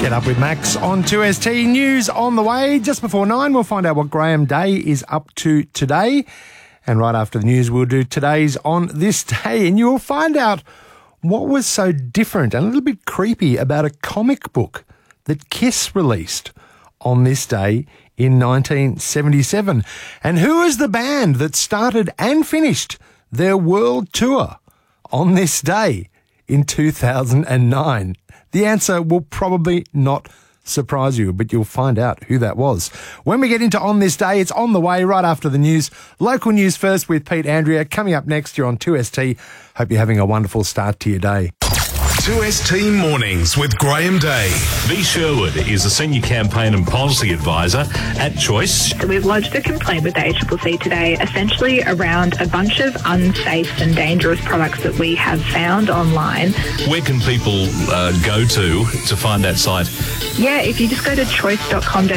Get Up with Max on 2ST. News on the way. Just before 9, we'll find out what Graham Day is up to today. And right after the news, we'll do today's On This Day. And you'll find out what was so different and a little bit creepy about a comic book that Kiss released on this day in 1977. And who is the band that started and finished their world tour on this day in 2009? The answer will probably not surprise you, but you'll find out who that was. When we get into On This Day, it's on the way right after the news. Local news first with Pete Andrea. Coming up next, you're on 2ST. Hope you're having a wonderful start to your day. 2ST Mornings with Graham Day. Lee Sherwood is a Senior Campaign and Policy Advisor at Choice. So we've lodged a complaint with the ACCC today, essentially around a bunch of unsafe and dangerous products that we have found online. Where can people go to find that site? Yeah, if you just go to choice.com.au.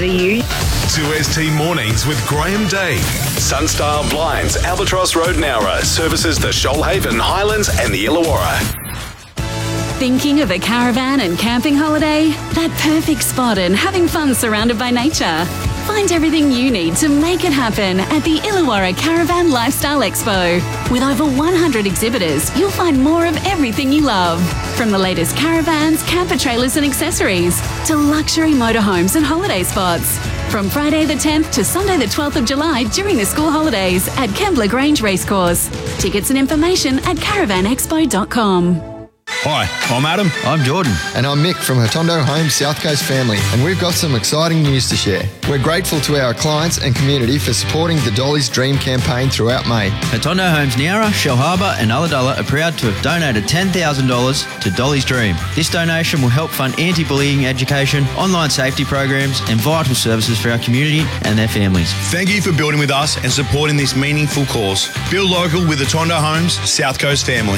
2ST Mornings with Graham Day. Sunstar Blinds, Albatross Road, Nowra, services the Shoalhaven, Highlands and the Illawarra. Thinking of a caravan and camping holiday? That perfect spot and having fun surrounded by nature. Find everything you need to make it happen at the Illawarra Caravan Lifestyle Expo. With over 100 exhibitors, you'll find more of everything you love. From the latest caravans, camper trailers and accessories, to luxury motorhomes and holiday spots. From Friday the 10th to Sunday the 12th of July during the school holidays at Kembla Grange Racecourse. Tickets and information at caravanexpo.com. Hi, I'm Adam. I'm Jordan. And I'm Mick from Hotondo Homes South Coast Family, and we've got some exciting news to share. We're grateful to our clients and community for supporting the Dolly's Dream campaign throughout May. Hotondo Homes Nowra, Shell Harbour and Ulladulla are proud to have donated $10,000 to Dolly's Dream. This donation will help fund anti-bullying education, online safety programs and vital services for our community and their families. Thank you for building with us and supporting this meaningful cause. Build local with Hotondo Homes South Coast Family.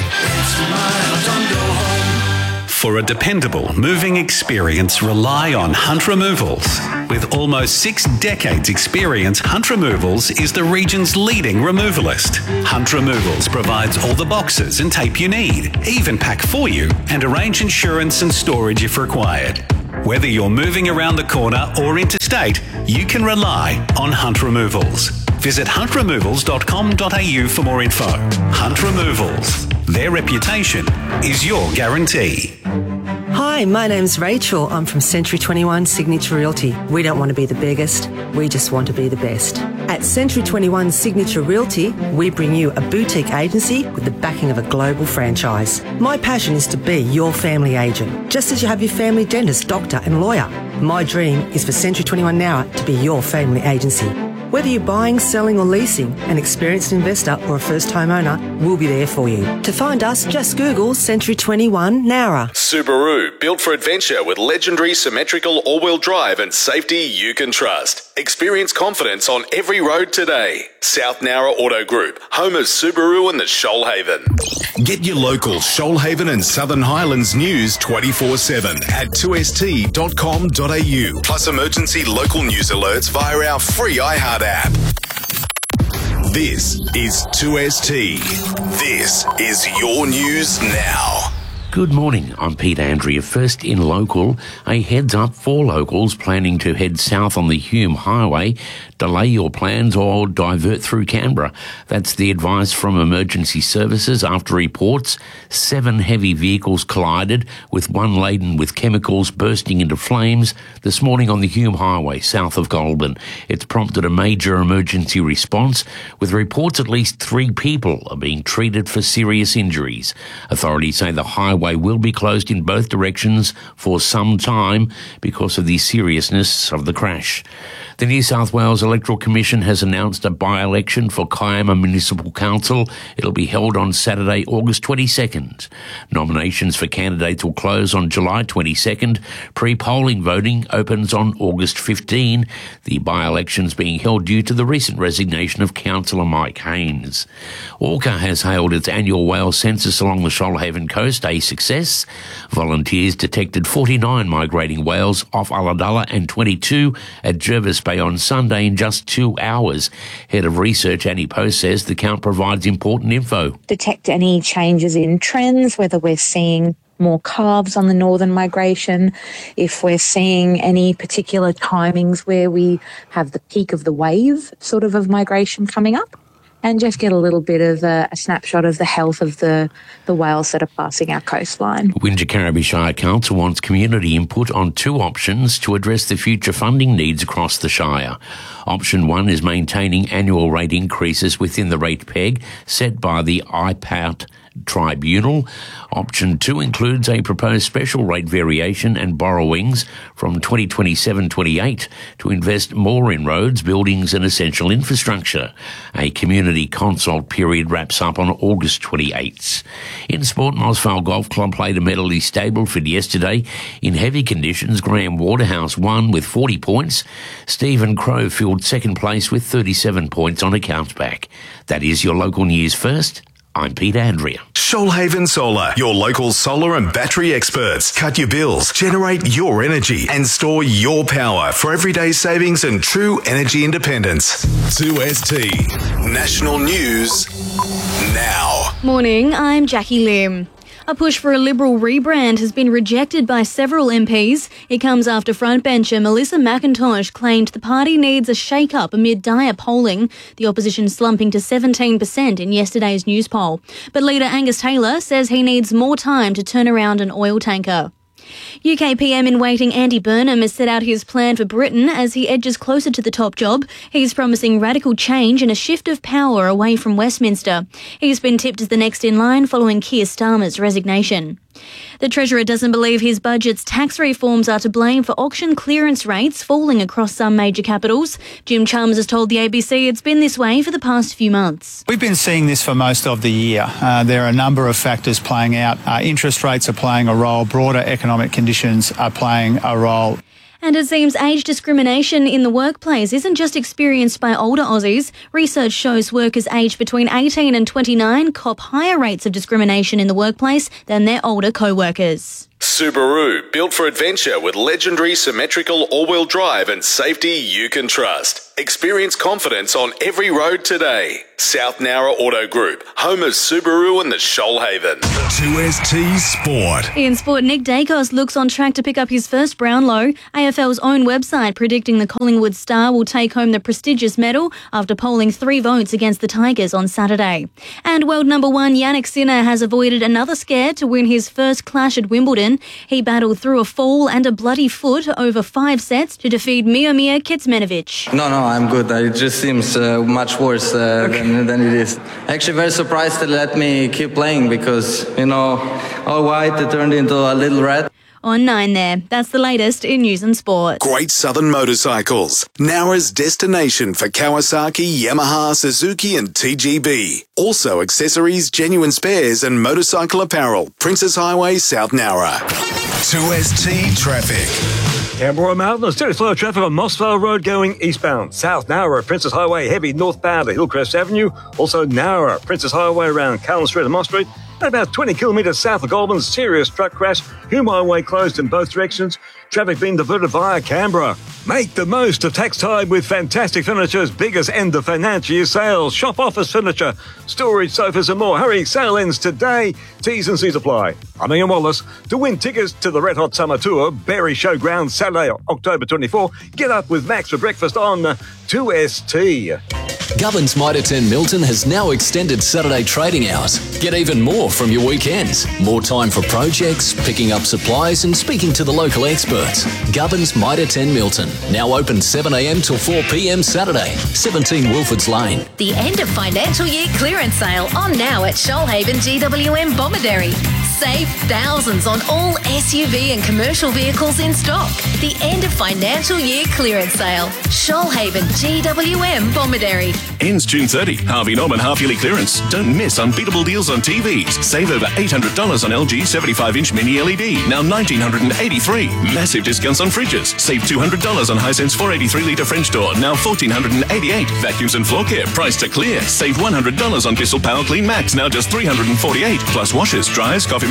For a dependable moving experience, rely on Hunt Removals. With almost 6 decades experience, Hunt Removals is the region's leading removalist. Hunt Removals provides all the boxes and tape you need, even pack for you and arrange insurance and storage if required. Whether you're moving around the corner or interstate, you can rely on Hunt Removals. Visit huntremovals.com.au for more info. Hunt Removals. Their reputation is your guarantee. Hi, my name's Rachel. I'm from Century 21 Signature Realty. We don't want to be the biggest, we just want to be the best. At Century 21 Signature Realty, we bring you a boutique agency with the backing of a global franchise. My passion is to be your family agent, just as you have your family dentist, doctor and lawyer. My dream is for Century 21 Nowra to be your family agency. Whether you're buying, selling or leasing, an experienced investor or a first-time owner, we'll be there for you. To find us, just Google Century 21 Nowra. Subaru, built for adventure with legendary symmetrical all-wheel drive and safety you can trust. Experience confidence on every road today. South Nowra Auto Group, home of Subaru and the Shoalhaven. Get your local Shoalhaven and Southern Highlands news 24/7 at 2st.com.au. Plus emergency local news alerts via our free iHeart app. This is 2ST. This is your news now. Good morning, I'm Pete Andrea. First in local, a heads up for locals planning to head south on the Hume Highway. Delay your plans or divert through Canberra. That's the advice from emergency services after reports 7 heavy vehicles collided, with one laden with chemicals bursting into flames this morning on the Hume Highway south of Goulburn. It's prompted a major emergency response, with reports at least 3 people are being treated for serious injuries. Authorities say the highway will be closed in both directions for some time because of the seriousness of the crash. The New South Wales Electoral Commission has announced a by-election for Kiama Municipal Council. It'll be held on Saturday, August 22nd. Nominations for candidates will close on July 22nd. Pre-polling voting opens on August 15. The by-election's being held due to the recent resignation of Councillor Mike Haynes. Orca has hailed its annual whale census along the Shoalhaven coast a success. Volunteers detected 49 migrating whales off Ulladulla and 22 at Jervis Bay on Sunday in just 2 hours. Head of Research Annie Post says the count provides important info. Detect any changes in trends, whether we're seeing more calves on the northern migration, if we're seeing any particular timings where we have the peak of the wave sort of migration coming up, and just get a little bit of a snapshot of the health of the whales that are passing our coastline. Wingecarribee Shire Council wants community input on 2 options to address the future funding needs across the Shire. Option 1 is maintaining annual rate increases within the rate peg set by the IPAT Tribunal. Option 2 includes a proposed special rate variation and borrowings from 2027-28 to invest more in roads, buildings and essential infrastructure. A community consult period wraps up on August 28th. In sport, Mosvale Golf Club played a Medley Stableford yesterday. In heavy conditions, Graham Waterhouse won with 40 points. Stephen Crowe filled second place with 37 points on account back. That is your local news first. I'm Pete Andrea. Shoalhaven Solar, your local solar and battery experts. Cut your bills, generate your energy, and store your power for everyday savings and true energy independence. 2ST National News now. Morning, I'm Jackie Lim. A push for a Liberal rebrand has been rejected by several MPs. It comes after frontbencher Melissa McIntosh claimed the party needs a shake-up amid dire polling, the opposition slumping to 17% in yesterday's news poll. But leader Angus Taylor says he needs more time to turn around an oil tanker. UK PM in waiting Andy Burnham has set out his plan for Britain as he edges closer to the top job. He's promising radical change and a shift of power away from Westminster. He's been tipped as the next in line following Keir Starmer's resignation. The Treasurer doesn't believe his budget's tax reforms are to blame for auction clearance rates falling across some major capitals. Jim Chalmers has told the ABC it's been this way for the past few months. We've been seeing this for most of the year. There are a number of factors playing out. Interest rates are playing a role. Broader economic conditions are playing a role. And it seems age discrimination in the workplace isn't just experienced by older Aussies. Research shows workers aged between 18 and 29 cop higher rates of discrimination in the workplace than their older co-workers. Subaru, built for adventure with legendary symmetrical all-wheel drive and safety you can trust. Experience confidence on every road today. South Nowra Auto Group, home of Subaru and the Shoalhaven. 2ST Sport. In sport, Nick Dacos looks on track to pick up his first Brownlow. AFL's own website predicting the Collingwood Star will take home the prestigious medal after polling 3 votes against the Tigers on Saturday. And world number 1 Jannik Sinner has avoided another scare to win his first clash at Wimbledon. He battled through a fall and a bloody foot over 5 sets to defeat Miomir Kecmanovic. No, I'm good. It just seems much worse than it is. Actually, very surprised they let me keep playing because, all white, it turned into a little red. On 9 there. That's the latest in news and sport. Great Southern Motorcycles, Nowra's destination for Kawasaki, Yamaha, Suzuki and TGB. Also accessories, genuine spares and motorcycle apparel. Princess Highway, South Nowra. 2ST Traffic. Canberra Mountain, steady slow traffic on Mossvale Road going eastbound. South Nowra, Princess Highway heavy northbound to Hillcrest Avenue. Also Nowra, Princess Highway around Callan Street and Moss Street. And about 20 kilometres south of Goulburn, serious truck crash. Hume Highway closed in both directions. Traffic being diverted via Canberra. Make the most of tax time with Fantastic Furniture's biggest end of financial year sales. Shop office furniture, storage sofas and more. Hurry, sale ends today. T's and C's apply. I'm Ian Wallace. To win tickets to the Red Hot Summer Tour, Berry Showground, Saturday, October 24. Get up with Max for breakfast on 2ST. Gubbins Mitre 10 Milton has now extended Saturday trading hours. Get even more from your weekends. More time for projects, picking up supplies and speaking to the local experts. Gubbins Mitre 10 Milton, now open 7am till 4pm Saturday, 17 Wilfords Lane. The end of financial year clearance sale on now at Shoalhaven GWM Bomaderry. Save thousands on all SUV and commercial vehicles in stock. The end of financial year clearance sale. Shoalhaven GWM Bomaderry. Ends June 30. Harvey Norman half-yearly clearance. Don't miss unbeatable deals on TVs. Save over $800 on LG 75-inch mini LED, now $1,983. Massive discounts on fridges. Save $200 on Hisense 483-litre French door, now $1,488. Vacuums and floor care, priced to clear. Save $100 on Bissell Power Clean Max, now just $348. Plus washers, dryers, coffee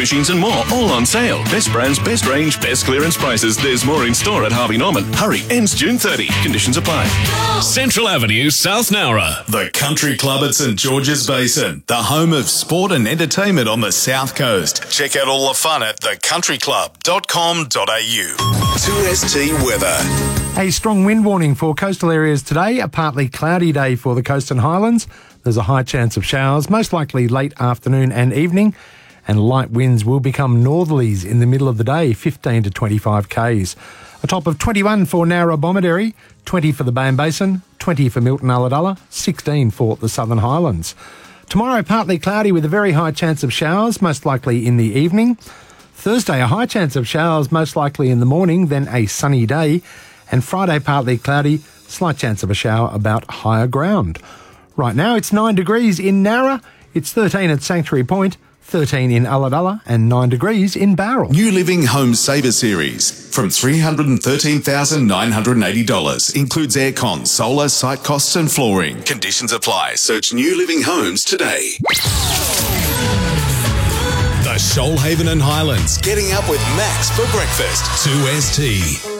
machines and more, all on sale. Best brands, best range, best clearance prices. There's more in store at Harvey Norman. Hurry, ends June 30. Conditions apply. Central Avenue, South Nowra. The Country Club at St George's Basin, the home of sport and entertainment on the South Coast. Check out all the fun at thecountryclub.com.au. 2ST weather. A strong wind warning for coastal areas today, a partly cloudy day for the coast and highlands. There's a high chance of showers, most likely late afternoon and evening, and light winds will become northerlies in the middle of the day, 15 to 25 k's. A top of 21 for Nowra Bomaderry, 20 for the Bowen Basin, 20 for Milton Ulladulla, 16 for the Southern Highlands. Tomorrow, partly cloudy with a very high chance of showers, most likely in the evening. Thursday, a high chance of showers, most likely in the morning, then a sunny day. And Friday, partly cloudy, slight chance of a shower about higher ground. Right now, it's 9 degrees in Nowra, it's 13 at Sanctuary Point, 13 in Ulladulla and 9 degrees in Bowral. New Living Home Saver Series from $313,980. Includes aircon, solar, site costs and flooring. Conditions apply. Search New Living Homes today. The Shoalhaven and Highlands. Getting up with Max for breakfast. 2ST.